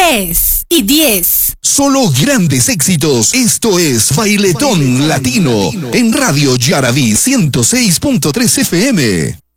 10 y 10. Solo grandes éxitos. Esto es Bailetón Latino en Radio Yaraví 106.3 FM.